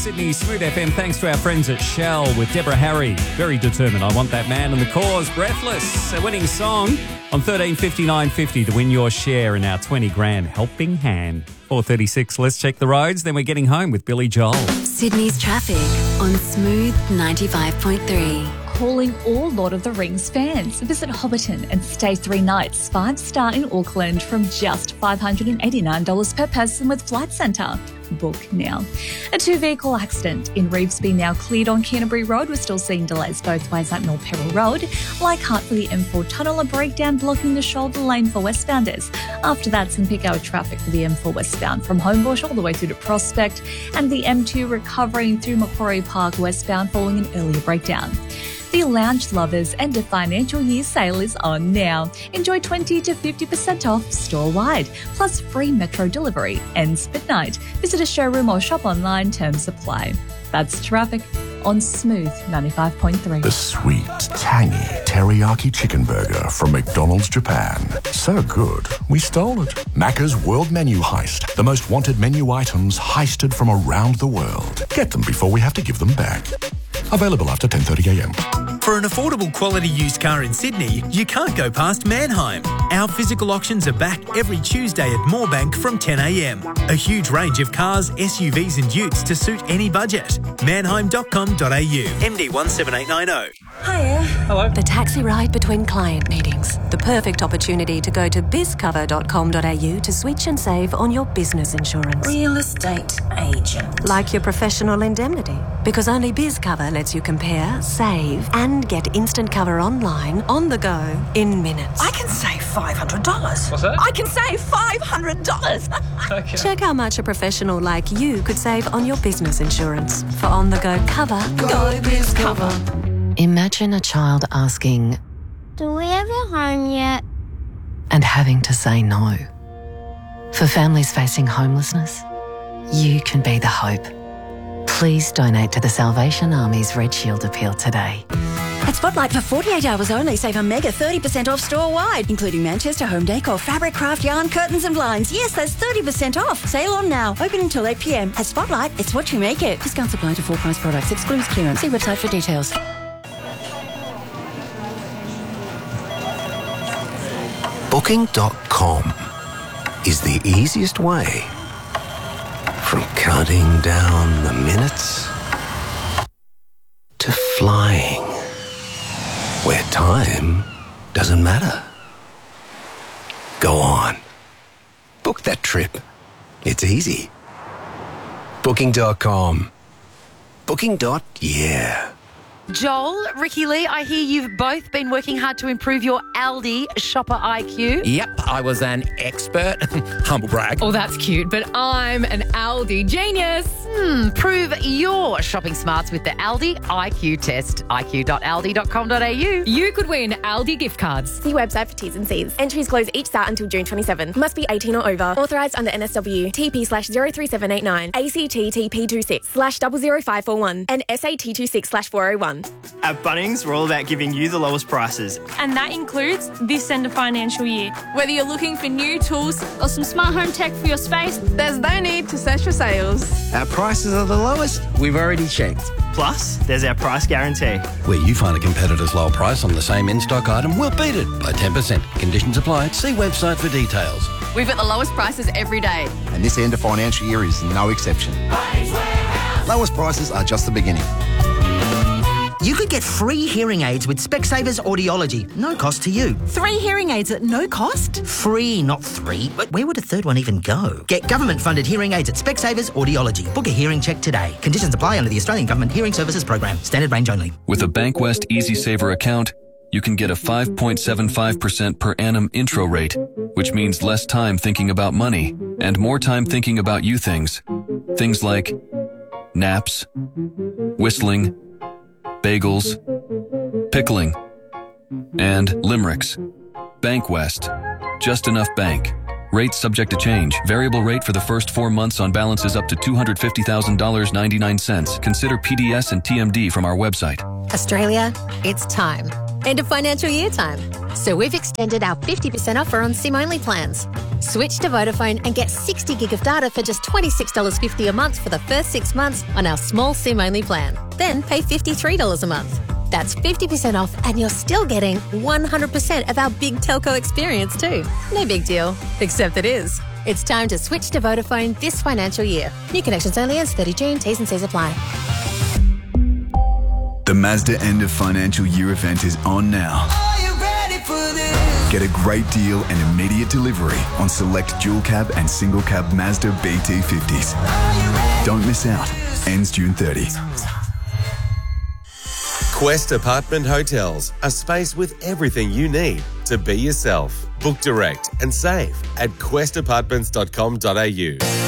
Sydney Smooth FM, thanks to our friends at Shell with Deborah Harry. Very determined. I want that man. And The Cause, Breathless, a winning song on 1359.50 to win your share in our 20 grand helping hand. 4:36, let's check the roads. Then we're getting home with Billy Joel. Sydney's traffic on Smooth 95.3. Calling all Lord of the Rings fans. Visit Hobbiton and stay 3 nights, 5-star in Auckland from just $589 per person with Flight Centre. Book now. A 2-vehicle accident in Revesby now cleared on Canterbury Road. We're still seeing delays both ways at Mill Peril Road. Leichhardt for the M4 tunnel, a breakdown blocking the shoulder lane for westbounders. After that, some peak hour traffic for the M4 westbound from Homebush all the way through to Prospect, and the M2 recovering through Macquarie Park westbound following an earlier breakdown. The Lounge Lovers End of Financial Year sale is on now. Enjoy 20 to 50% off store-wide, plus free metro delivery. Ends midnight. Visit a showroom or shop online. Terms apply. That's traffic on Smooth 95.3. The sweet, tangy teriyaki chicken burger from McDonald's Japan. So good, we stole it. Macca's World Menu Heist. The most wanted menu items heisted from around the world. Get them before we have to give them back. Available after 10:30am. For an affordable quality used car in Sydney, you can't go past Manheim. Our physical auctions are back every Tuesday at Moorebank from 10am. A huge range of cars, SUVs and utes to suit any budget. Manheim.com.au. MD 17890. Hiya. Hello. The taxi ride between client meetings. The perfect opportunity to go to bizcover.com.au to switch and save on your business insurance. Real estate agent. Like your professional indemnity. Because only BizCover lets you compare, save, and get instant cover online, on the go, in minutes. I can save $500. What's that? I can save $500. Okay. Check how much a professional like you could save on your business insurance. For on-the-go cover, go BizCover. Imagine a child asking, "Do we have a home yet?" and having to say no. For families facing homelessness, you can be the hope. Please donate to the Salvation Army's Red Shield appeal today. At Spotlight for 48 hours only, save a mega 30% off store-wide, including Manchester Home Decor, fabric, craft, yarn, curtains and blinds. Yes, that's 30% off. Sale on now. Open until 8pm. At Spotlight, it's what you make it. Discounts apply to full-price products. Excludes clearance. See website for details. Booking.com is the easiest way from counting down the minutes to flying where time doesn't matter. Go on. Book that trip. It's easy. Booking.com. Booking.yeah. Joel, Ricky Lee, I hear you've both been working hard to improve your Aldi shopper IQ. Yep, I was an expert. Humble brag. Oh, that's cute, but I'm an Aldi genius. Prove your shopping smarts with the Aldi IQ test. iq.aldi.com.au. You could win Aldi gift cards. See website for T's and C's. Entries close each start until June 27. Must be 18 or over. Authorised under NSW. TP/03789. ACT TP26/00541. And SAT26/401. At Bunnings, we're all about giving you the lowest prices. And that includes this end of financial year. Whether you're looking for new tools or some smart home tech for your space, there's no need to search for sales. Our prices are the lowest. We've already checked. Plus, there's our price guarantee. Where you find a competitor's low price on the same in-stock item, we'll beat it by 10%. Conditions apply. See website for details. We've got the lowest prices every day. And this end of financial year is no exception. Lowest prices are just the beginning. You could get free hearing aids with Specsavers Audiology. No cost to you. 3 hearing aids at no cost? Free, not 3. But where would a third one even go? Get government-funded hearing aids at Specsavers Audiology. Book a hearing check today. Conditions apply under the Australian Government Hearing Services Program. Standard range only. With a Bankwest EasySaver account, you can get a 5.75% per annum intro rate, which means less time thinking about money and more time thinking about you things. Things like naps, whistling, bagels, pickling, and limericks. Bankwest. Just enough bank. Rates subject to change. Variable rate for the first 4 months on balances up to $250,000.99. Consider PDS and TMD from our website. Australia, it's time. End of financial year time. So we've extended our 50% offer on SIM-only plans. Switch to Vodafone and get 60 gig of data for just $26.50 a month for the first 6 months on our small SIM-only plan. Then pay $53 a month. That's 50% off and you're still getting 100% of our big telco experience too. No big deal, except it is. It's time to switch to Vodafone this financial year. New connections only ends 30 June. T's and C's apply. The Mazda end of financial year event is on now. Get a great deal and immediate delivery on select dual cab and single cab Mazda BT50s. Don't miss out. Ends June 30. Quest Apartment Hotels, a space with everything you need to be yourself. Book direct and save at questapartments.com.au.